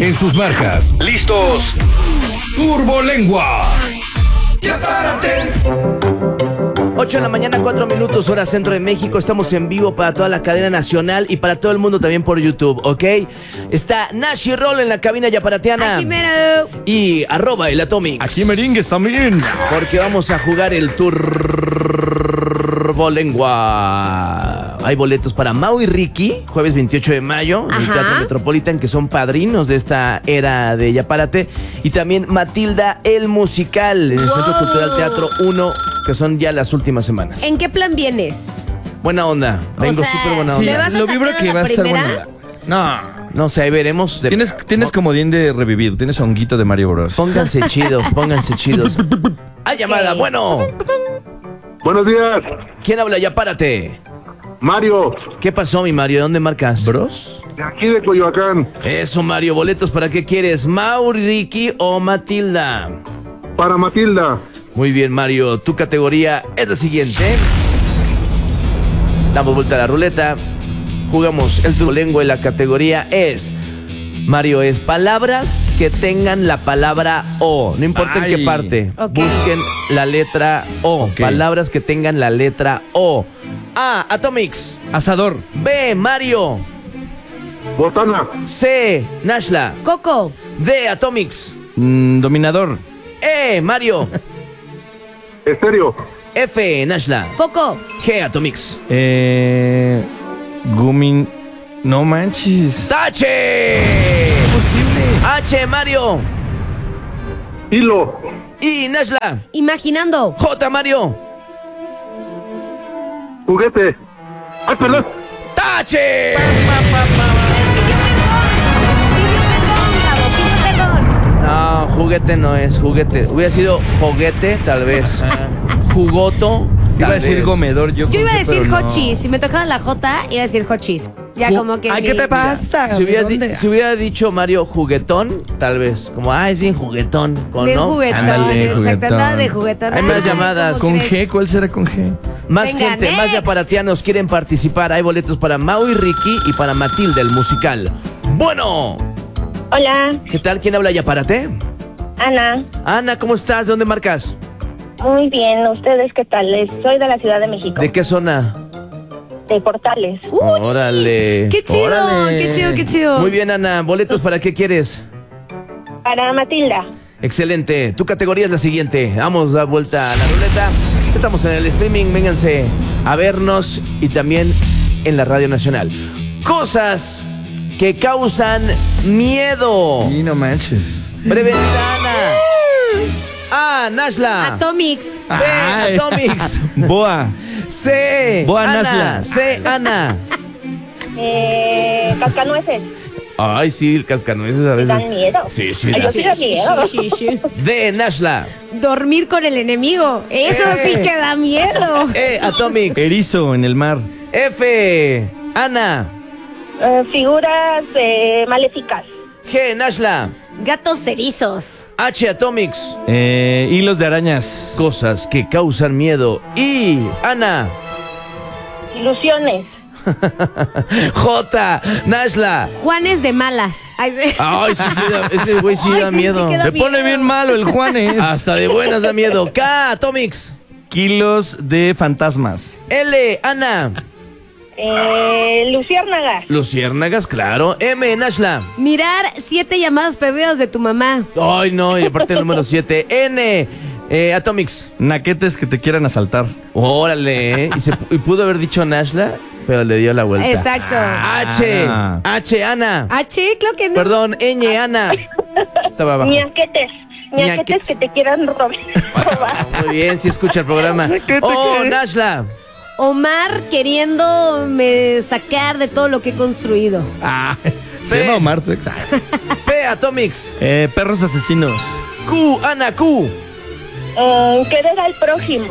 En sus marcas. ¿Listos? ¡Turbolengua! ¡Ya párate! 8 de la mañana, 4 minutos, hora centro de México. Estamos en vivo para toda la cadena nacional y para todo el mundo también por YouTube, ¿ok? Está Nashi Roll en la cabina yaparateana. Aquí mero. Y @el Atomics. Aquí merengues también. Porque vamos a jugar el Turbolengua. Hay boletos para Mau y Ricky, jueves 28 de mayo, en el Ajá. Teatro Metropolitan, que son padrinos de esta era de Yapárate. Y también Matilda el Musical, en el Centro Cultural Teatro 1, que son ya las últimas semanas. ¿En qué plan vienes? Buena onda, vengo O sea, súper buena ¿me onda. vas a lo vibro sacar que a la va a estar primera? buena. No. No sé, ahí veremos. Tienes comodín de revivir. Tienes honguito de Mario Bros. Pónganse chidos, pónganse chidos. ¡Hay llamada! Ok. Bueno, Buenos días, ¿quién habla? Ya párate. Mario, ¿Qué pasó, mi Mario? ¿De dónde marcas? ¿Bros? de aquí de Coyoacán, Eso, Mario. ¿Boletos para qué quieres? ¿Mau, Ricky o Matilda? para Matilda. Muy bien, Mario. Tu categoría es la siguiente. Damos vuelta a la ruleta. Jugamos el Turbolengua y la categoría es... Mario, es palabras que tengan la palabra O. No importa en Ay. qué parte. Ok. Busquen la letra O. Ok. Palabras que tengan la letra O. A, Atomics. Asador. B, Mario. Botana, C, Nashla. Coco. D, Atomics. Dominador. E, Mario. estéreo, F, Nashla. Foco. G, Atomics. Gumin. No manches. ¡Tache! Posible. H, Mario. hilo, I, Nashla. Imaginando. J, Mario. juguete. ¡Ay, perdón! ¡Tache! Perdón. No, juguete no es juguete. Hubiera sido foguete, tal vez. Jugoto. Iba a tal decir vez. gomedor. Yo iba a decir pero no. hochis. Si me tocaba la J, iba a decir hochis. Ya como que. Ay, ¿qué te pasa? Si hubiera, ¿De dónde? si hubiera dicho Mario juguetón, tal vez. Como, es bien juguetón. ¿O De no? juguetón. Ándale, Exacto, juguetón. andaba de juguetón. Hay más Ay, llamadas. ¿cómo ¿Con crees? G? ¿Cuál será con G? Más Venga, gente, más next. yaparatianos quieren participar. Hay boletos para Mau y Ricky y para Matilda, el musical. Bueno, Hola, ¿qué tal? ¿Quién habla Yaparate? Ana. Ana, ¿cómo estás? ¿De dónde marcas? Muy bien, ¿ustedes qué tal? Soy de la Ciudad de México, ¿De qué zona? de Portales. Uy, Órale. ¡Qué chido! Órale. ¡Qué chido, qué chido! Muy bien, Ana. ¿Boletos para qué quieres? Para Matilda. Excelente. Tu categoría es la siguiente. Vamos a dar vuelta a la ruleta. Estamos en el streaming. Vénganse a vernos y también en la Radio Nacional. Cosas que causan miedo. Y no manches. Brevedad, Ana. A, Nashla. Atomics. B, Ay. Atomics. Boa. C, Boa, Ana. Nashla. C, Ana. Cascanueces. Ay, sí, el cascanueces a veces. Dan miedo. Sí, sí, Ay, da. yo sí da miedo. Sí, sí, sí. D, Nashla. Dormir con el enemigo. Eso sí que da miedo. E, Atomics. Erizo en el mar. F, Ana. Figuras maléficas. G, Nashla. Gatos erizos. H, Atomics. Hilos de arañas. Cosas que causan miedo. I, Ana. Ilusiones. J, Nashla. Juanes de malas. Ay, sí. Ay, sí, ese güey sí Ay, da sí, miedo. sí que da Se pone miedo. bien malo el Juanes. Hasta de buenas da miedo. K, Atomics. Kilos de fantasmas. L, Ana. Luciérnagas. Luciérnagas, claro. M, Nashla. Mirar 7 llamadas perdidas de tu mamá. Ay, no, y aparte el número 7. N, Atomics. Naquetes que te quieran asaltar. Órale, y pudo haber dicho Nashla, pero le dio la vuelta. Exacto. H, Ah. H, Ana. H, creo que no. Perdón, Ñ, Ana. Estaba abajo. Ñaquetes. Ñaquetes. Ñaquetes que te quieran robar. Muy bien, si escucha el programa. Oh, Nashla. Omar queriéndome sacar de todo lo que he construido. Se llama Omar, tu ex. P, Atomics. Perros asesinos. Q, Ana, Q. Querer al prójimo.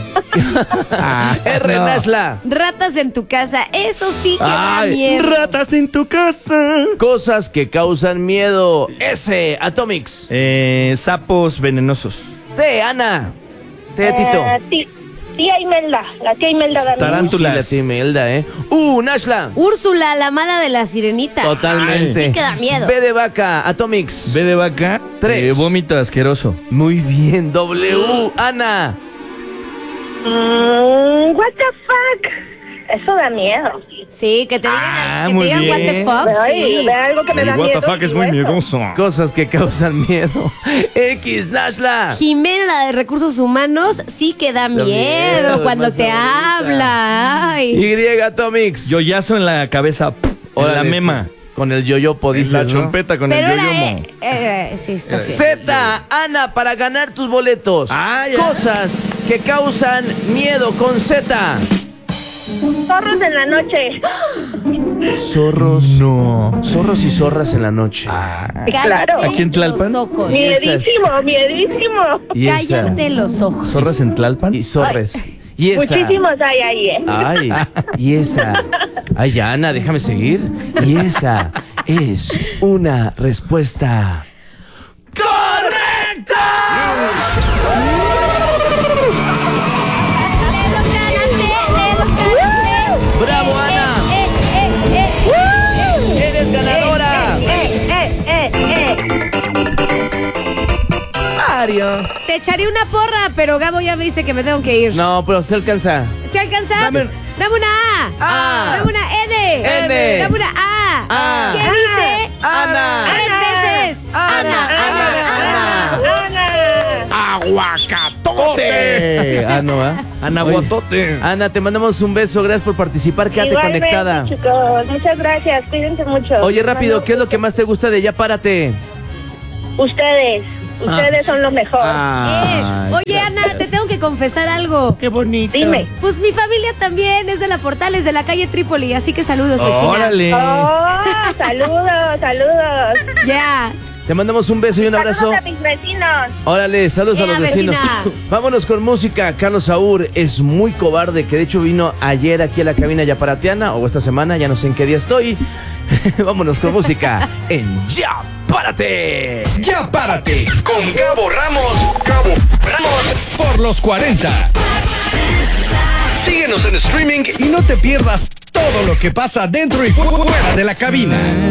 R, no. Nashla. Ratas en tu casa. Eso sí que da Ay, miedo. ratas en tu casa. Cosas que causan miedo. S, Atomics. Sapos venenosos. T, Ana. T, Tito. tía Imelda. La tía Imelda García. Tarántulas. Sí, la tía Imelda, ¿eh? Nashla. Úrsula, la mala de la sirenita. Totalmente. Sí que da miedo. B de vaca, Atomics. B de vaca. 3. Vómito asqueroso. Muy bien, W. Ana. What the fuck. Eso da miedo. Sí, que te digan, que te muy digan what the bien. fuck. Ay, Sí. ve algo que me da miedo. eso. Cosas que causan miedo. X, Nashla. Jimena, la de recursos humanos, sí que da miedo miedo, cuando más te ahorita. habla. Ay. Y, Atomics. Yoyazo en la cabeza. En la Órale, mema. sí. Con el yoyopo, En dices, la ¿no? chompeta con Pero el era, yoyomo. sí, está bien. Z, Ana, para ganar tus boletos. Ah, ya. Cosas que causan miedo con Z. Zorros en la noche. Zorros. No. Zorros y zorras en la noche. Cállate Claro. ¿Aquí en Tlalpan? los ojos. Miedísimo, miedísimo. Y esa. Cállate los ojos. ¿Zorras en Tlalpan? Y zorres. Y esa. Muchísimos hay ahí, Ay, y esa. Ay, Ana, déjame seguir. Y esa es una respuesta correcta. ¡Bravo, Ana! ¡Eres ganadora! Mario. Te echaré una porra, pero Gabo ya me dice que me tengo que ir. No, pero se alcanza. ¿Se alcanza? Dame- Dame una A. A. Dame una N. N. Dame una A. A. ¿Qué dice? Ana. 3 veces. Ana. ¡Aguacatote! Ah, no, ¿ah? Anahuatote. Ana, te mandamos un beso. Gracias por participar. Quédate Igualmente, conectada. chicos. Muchas gracias. Cuídense mucho. Oye, rápido, ¿qué es lo que más te gusta de Ya Párate? Ustedes. Ustedes son lo mejor. Oye, Ana, te tengo que confesar algo. Qué bonito. Dime. Pues mi familia también es de la Portales, de la calle Trípoli, así que saludos, vecina. Órale. Oh, saludos. Ya. Te mandamos un beso y un abrazo. Saludos a mis vecinos. Órale, saludos a los vecinos. Vecina. Vámonos con música. Carlos Saúl es muy cobarde, que de hecho vino ayer aquí a la cabina Yaparatiana, o esta semana, ya no sé en qué día estoy. Vámonos con música en Ya Párate. Ya párate con Gabo Ramos. Gabo Ramos por los 40. Síguenos en streaming y no te pierdas todo lo que pasa dentro y fuera de la cabina.